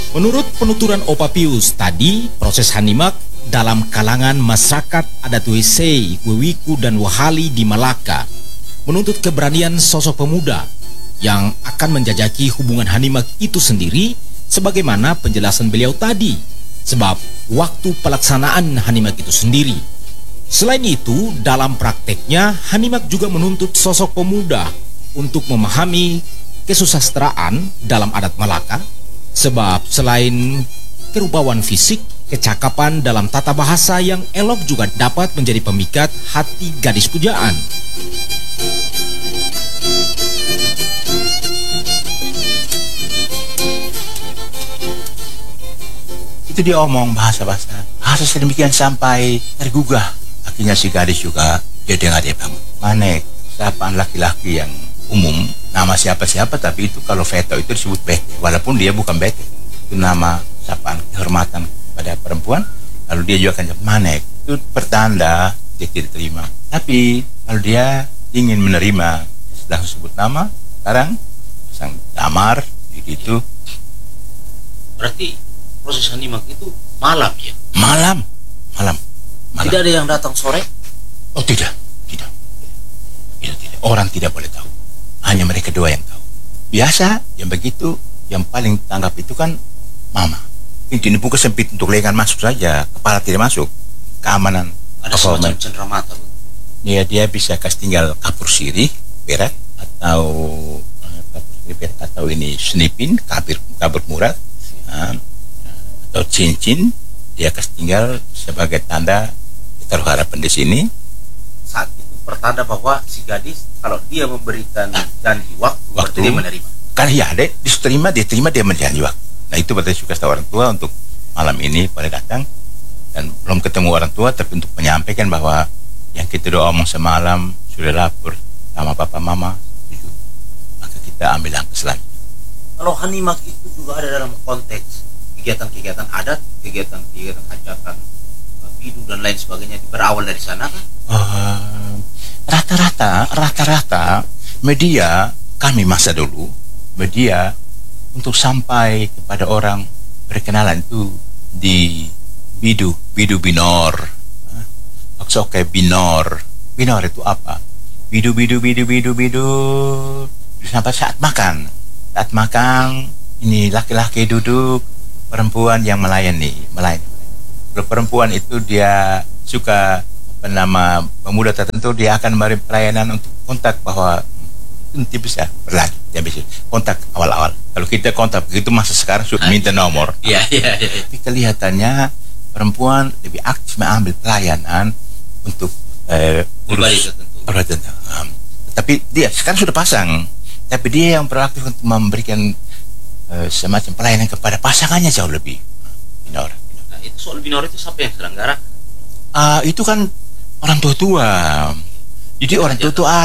Menurut penuturan Opa Pius tadi, proses hanimak dalam kalangan masyarakat adat Wesei, Wewiku, dan Wahali di Malaka menuntut keberanian sosok pemuda yang akan menjajaki hubungan hanimak itu sendiri, sebagaimana penjelasan beliau tadi, sebab waktu pelaksanaan hanimak itu sendiri. Selain itu, dalam prakteknya, hanimak juga menuntut sosok pemuda untuk memahami kesusastraan dalam adat Malaka, sebab selain kerupawan fisik, kecakapan dalam tata bahasa yang elok juga dapat menjadi pemikat hati gadis pujaan. Itu dia omong bahasa sedemikian sampai tergugah. Akhirnya si gadis juga dia dengar, dia bangun. Manek, sapaan laki-laki yang umum, nama siapa-siapa, tapi itu kalau veto itu disebut bete, walaupun dia bukan bete. Itu nama sapaan kehormatan pada perempuan. Lalu dia juga akan jawab manek. Itu pertanda dia tidak terima. Tapi kalau dia ingin menerima setelah sebut nama, sekarang pasang damar gitu. Berarti proses hanimak itu malam ya? Malam. Tidak ada yang datang sore? Oh tidak. Orang tidak boleh tahu. Hanya mereka dua yang tahu. Biasa yang begitu, yang paling tanggap itu kan mama. Ini buka sempit untuk lengan masuk saja, kepala tidak masuk. Keamanan. Ada semacam cenderamata. Dia bisa kasih tinggal kapur sirih, perak, atau ini senipin, kabur murah, atau cincin. Dia kasih tinggal sebagai tanda taruh harapan di sini. Saat itu pertanda bahwa si gadis kalau dia memberikan janji waktu berarti dia menerima. Kan ya, dia terima, dia menjanji waktu. Nah itu berarti suka orang tua untuk malam ini pada datang, dan belum ketemu orang tua, tapi untuk menyampaikan bahwa yang kita doa omong semalam sudah lapor sama papa mama setuju, maka kita ambil langkah selanjutnya. Kalau hanimak itu juga ada dalam konteks kegiatan-kegiatan adat, kegiatan-kegiatan hajatan, bidu dan lain sebagainya, berawal dari sana kan? Rata-rata media kami masa dulu, media untuk sampai kepada orang perkenalan itu di bidu binor. Maksudnya binor itu apa? Bidu sampai saat makan ini laki-laki duduk, perempuan yang melayani. Kalau perempuan itu dia suka pemuda tertentu, dia akan memberi pelayanan untuk kontak bahwa nanti bisa berlanjut, dia bisa kontak awal-awal. Kalau kita kontak begitu masa sekarang sudah minta nomor. Iya. Tapi kelihatannya perempuan lebih aktif mengambil pelayanan untuk urus tertentu. Tapi dia sekarang sudah pasang, tapi dia yang proaktif untuk memberikan semacam pelayanan kepada pasangannya jauh lebih. Binor. Nah, itu soal binor itu siapa yang selenggara? Itu kan orang tua. Jadi orang tua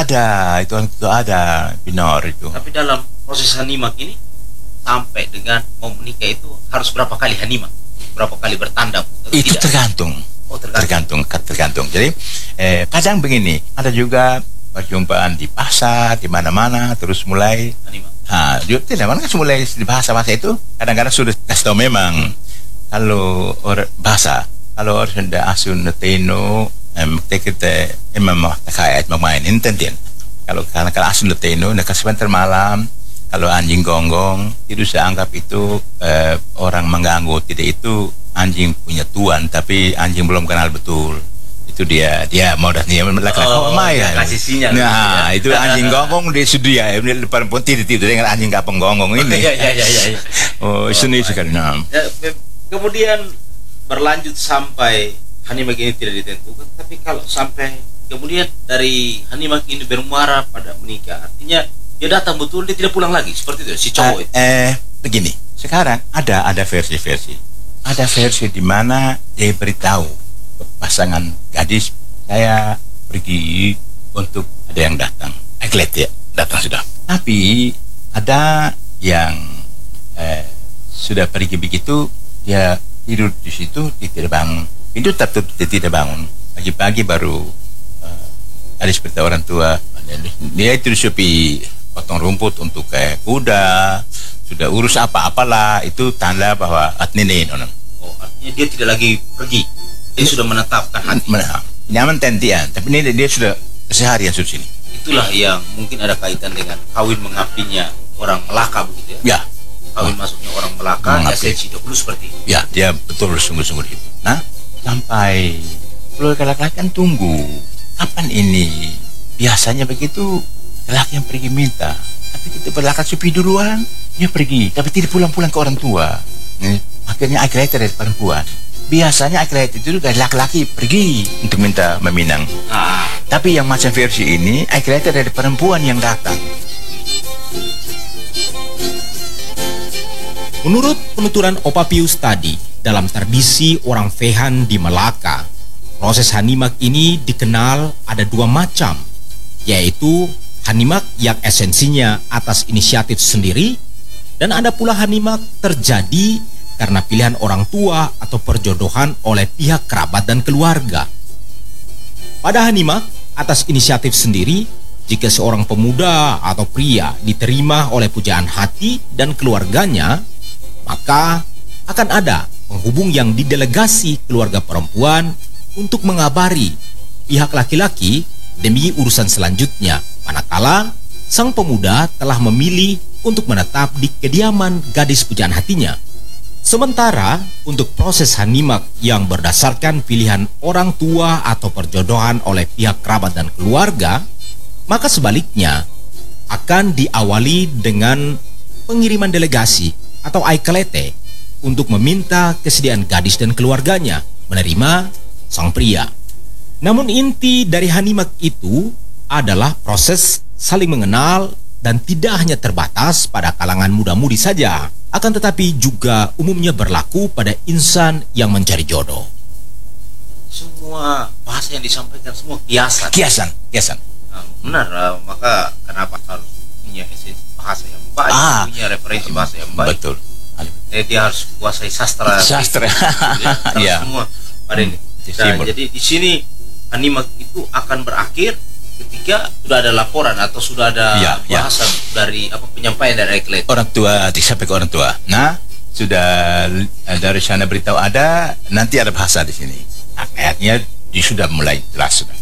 ada binor itu. Tapi dalam proses hanimak ini sampai dengan mau menikah itu harus berapa kali hanimak? Berapa kali bertanda? Itu tergantung. Tergantung. Jadi kadang begini, ada juga perjumpaan di pasar, di mana-mana, terus mulai hanimak. Tidak mana kan mulai di bahasa itu kadang-kadang sudah kasih tahu memang kalau orang sudah asun neteno kita memang terkait memainin tentang kalau asun neteno nak sebentar malam, kalau anjing gonggong itu saya anggap itu orang mengganggu, tidak itu anjing punya tuan tapi anjing belum kenal betul. Itu dia mau kasih sinyal. Nah, itu anjing gonggong dia sudah depan pun tidur dengan anjing kapeng gonggong ini. Iya. Seni sekali. Kemudian berlanjut sampai hanimak ini tidak ditentukan, tapi kalau sampai kemudian dari hanimak ini bermuara pada menikah, artinya dia datang betul, dia tidak pulang lagi, seperti itu si cowok itu. Begini, sekarang ada versi-versi. Ada versi di mana dia beritahu pasangan gadis, saya pergi untuk ada yang datang. Datang sudah. Tapi ada yang sudah pergi begitu, dia tidur di situ, dia tidak bangun. Itu tetap tidak bangun. Pagi-pagi baru ada seperti orang tua. Dia itu disupi potong rumput untuk kuda, sudah urus apa-apalah, itu tanda bahwa atnene nono. Oh, artinya dia tidak lagi pergi. Dia sudah menetapkan hati. Nyaman tentian, tapi ini dia sudah seharian sudah sini. Itulah yang mungkin ada kaitan dengan kawin mengabdinya orang Melaka begitu ya. Ya. Kawin masuknya orang Melaka, esensi dahulu seperti itu. Ya, dia betul sungguh-sungguh itu. Nah, sampai keluarga laki-laki kan tunggu. Kapan ini? Biasanya begitu, laki yang pergi minta. Tapi kita berlakat sepi duluan, dia pergi. Tapi tidak pulang-pulang ke orang tua. Akhirnya akhirnya dari perempuan. Biasanya akhirnya itu dari laki-laki pergi untuk minta meminang. Tapi yang macam versi ini, akhirnya dari perempuan yang datang. Menurut penuturan Opa Pius tadi, dalam tradisi orang Fehan di Melaka, proses hanimak ini dikenal ada dua macam, yaitu hanimak yang esensinya atas inisiatif sendiri, dan ada pula hanimak terjadi karena pilihan orang tua atau perjodohan oleh pihak kerabat dan keluarga. Pada hanimak atas inisiatif sendiri, jika seorang pemuda atau pria diterima oleh pujaan hati dan keluarganya, maka akan ada penghubung yang didelegasi keluarga perempuan untuk mengabari pihak laki-laki demi urusan selanjutnya, manakala sang pemuda telah memilih untuk menetap di kediaman gadis pujaan hatinya. Sementara untuk proses hanimak yang berdasarkan pilihan orang tua atau perjodohan oleh pihak kerabat dan keluarga, maka sebaliknya akan diawali dengan pengiriman delegasi atau aikalete untuk meminta kesediaan gadis dan keluarganya menerima sang pria. Namun inti dari hanimak itu adalah proses saling mengenal dan tidak hanya terbatas pada kalangan muda-mudi saja, akan tetapi juga umumnya berlaku pada insan yang mencari jodoh. Semua bahasa yang disampaikan semua kiasan. Kiasan. Benar, maka kenapa harus punya esensi bahasa yang baik, punya referensi bahasa yang baik. Betul. Dia harus kuasai sastra. Ya. Semua pada ini. Nah, jadi di sini hanimak itu akan berakhir ketika sudah ada laporan atau sudah ada bahasa dari penyampaian dari klien. Orang tua disampaikan ke orang tua. Nah, sudah dari sana beritahu ada, nanti ada bahasa di sini. Ayatnya dia sudah mulai jelas sudah.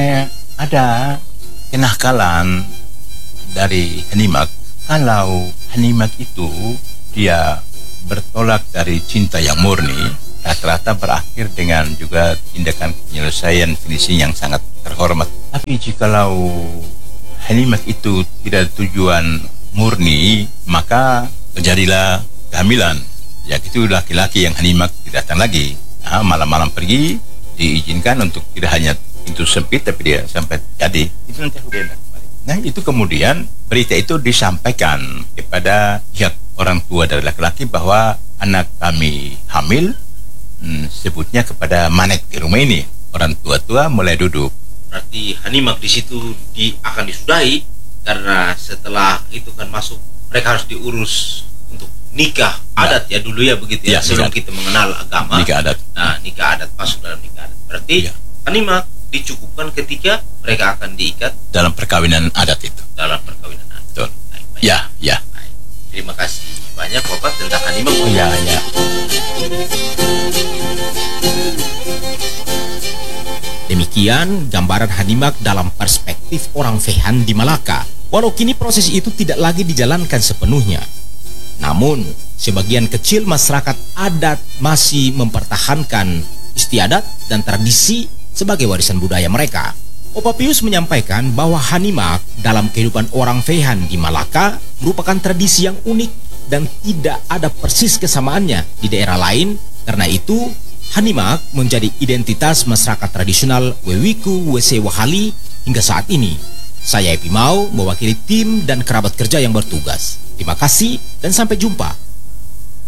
Ada kenakalan dari hanimak. Kalau hanimak itu dia bertolak dari cinta yang murni, rata-rata berakhir dengan juga tindakan penyelesaian finishing yang sangat terhormat. Tapi jikalau hanimak itu tidak tujuan murni, maka terjadilah kehamilan. Ya itu laki-laki yang hanimak tidak datang lagi. Nah, malam-malam pergi diizinkan untuk tidak hanya pintu sempit tapi dia sampai jadi. Itu nanti nah itu kemudian berita itu disampaikan kepada pihak orang tua dari laki-laki bahwa anak kami hamil, sebutnya kepada manek di rumah ini. Orang tua-tua mulai duduk. Berarti hanimak di situ akan disudahi karena setelah itu kan masuk mereka harus diurus untuk nikah adat ya dulu ya begitu ya, sebelum kita mengenal agama. Nikah adat. Nah, nikah adat masuk dalam nikah adat. Berarti hanimak dicukupkan ketika mereka akan diikat dalam perkawinan adat itu. Dalam perkawinan adat. Betul. Baik. Ya. Baik. Terima kasih banyak Bapak tentang hanimak. Ya. Demikian gambaran hanimak dalam perspektif orang Fehan di Malaka. Walau kini proses itu tidak lagi dijalankan sepenuhnya. Namun, sebagian kecil masyarakat adat masih mempertahankan istiadat dan tradisi sebagai warisan budaya mereka. Opa Pius menyampaikan bahwa hanimak dalam kehidupan orang Fehan di Malaka merupakan tradisi yang unik dan tidak ada persis kesamaannya di daerah lain. Karena itu, hanimak menjadi identitas masyarakat tradisional Wewiku WC Wahali hingga saat ini. Saya Epi Mau mewakili tim dan kerabat kerja yang bertugas. Terima kasih dan sampai jumpa.